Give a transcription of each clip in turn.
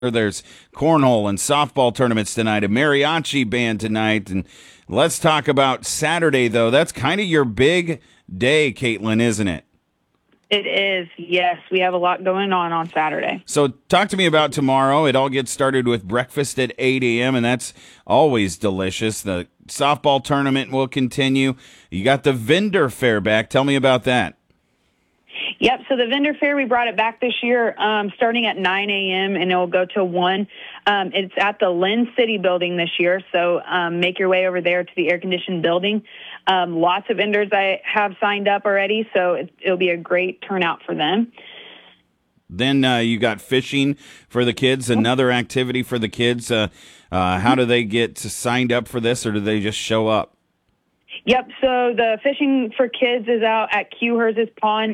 There's cornhole and softball tournaments tonight, a mariachi band tonight. And let's talk about Saturday, though. That's kind of your big day, Caitlin, isn't it? It is, yes. We have a lot going on Saturday. So talk to me about tomorrow. It all gets started with breakfast at 8 a.m., and that's always delicious. The softball tournament will continue. You got the vendor fair back. Tell me about that. Yep, so the vendor fair, we brought it back this year starting at 9 a.m., and it will go to 1. It's at the Lynn City building this year, so make your way over there to the air-conditioned building. Lots of vendors I have signed up already, so it'll be a great turnout for them. Then you got fishing for the kids, another activity for the kids. How do they get signed up for this, or do they just show up? Yep, so the fishing for kids is out at Q-Hers' Pond,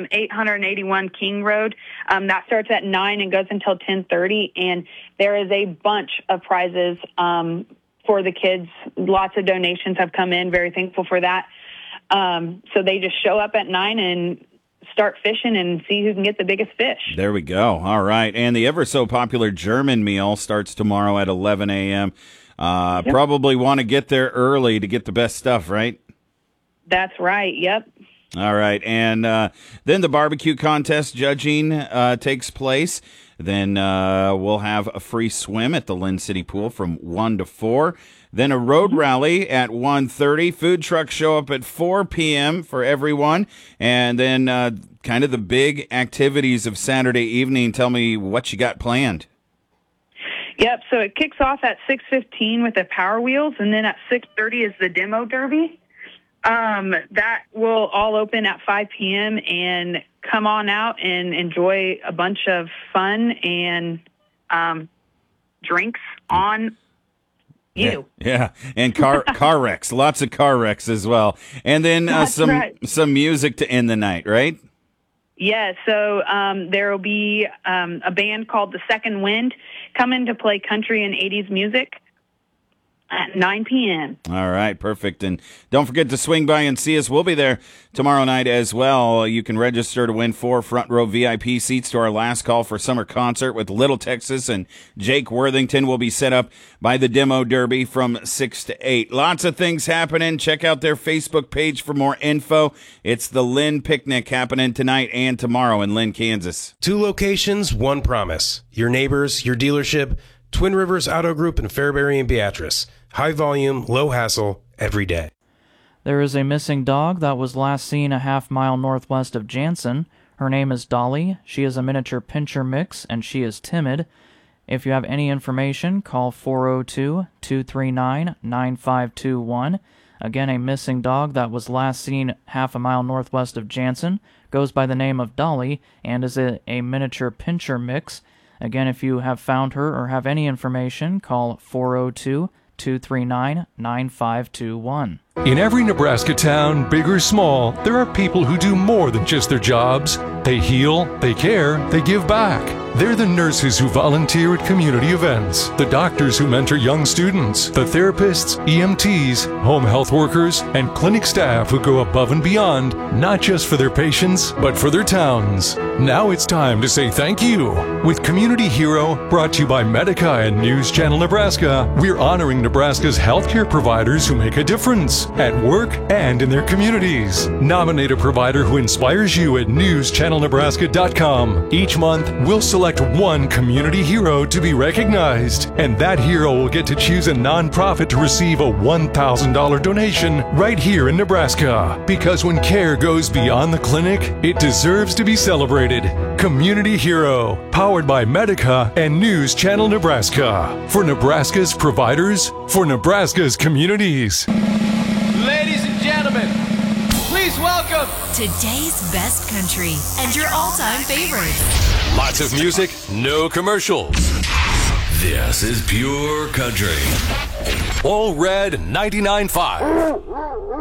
881 King Road. That starts at 9 and goes until 10:30, and there is a bunch of prizes for the kids. Lots of donations have come in. Very thankful for that. So they just show up at 9 and start fishing and see who can get the biggest fish. There we go. All right. And the ever so popular German meal starts tomorrow at 11 a.m. Yep. Probably want to get there early to get the best stuff, right? That's right. Yep. All right. And then the barbecue contest judging takes place. Then we'll have a free swim at the Lynn City Pool from 1 to 4. Then a road rally at 1:30. Food trucks show up at 4 p.m. for everyone. And then kind of the big activities of Saturday evening. Tell me what you got planned. Yep, so it kicks off at 6:15 with the Power Wheels, and then at 6:30 is the Demo Derby. That will all open at 5 p.m. and come on out and enjoy a bunch of fun and drinks on you. Yeah. And car wrecks, lots of car wrecks as well. And then some music to end the night, right? Yeah, so there will be a band called The Second Wind coming to play country and 80s music at 9 p.m. All right, perfect. And don't forget to swing by and see us. We'll be there tomorrow night as well. You can register to win 4 front row VIP seats to our last call for summer concert with Little Texas, and Jake Worthington will be set up by the Demo Derby from 6 to 8. Lots of things happening. Check out their Facebook page for more info. It's the Lynn Picnic happening tonight and tomorrow in Lynn, Kansas. 2 locations, 1 promise. Your neighbors, your dealership, Twin Rivers Auto Group in Fairbury and Beatrice. High volume, low hassle, every day. There is a missing dog that was last seen a half-mile northwest of Jansen. Her name is Dolly. She is a miniature pinscher mix, and she is timid. If you have any information, call 402-239-9521. Again, a missing dog that was last seen half a mile northwest of Jansen, goes by the name of Dolly, and is a miniature pinscher mix. Again, if you have found her or have any information, call 402-239-9521. In every Nebraska town, big or small, there are people who do more than just their jobs. They heal, they care, they give back. They're the nurses who volunteer at community events, the doctors who mentor young students, the therapists, EMTs, home health workers, and clinic staff who go above and beyond, not just for their patients, but for their towns. Now it's time to say thank you. With Community Hero, brought to you by Medica and News Channel Nebraska, we're honoring Nebraska's healthcare providers who make a difference at work and in their communities. Nominate a provider who inspires you at newschannelnebraska.com. Each month, we'll select one community hero to be recognized, and that hero will get to choose a nonprofit to receive a $1,000 donation right here in Nebraska. Because when care goes beyond the clinic, it deserves to be celebrated. Community Hero, powered by Medica and News Channel Nebraska. For Nebraska's providers, for Nebraska's communities. Ladies and gentlemen, please welcome today's best country and your all-time favorites. Lots of music, no commercials. This is pure country. All Red 99.5.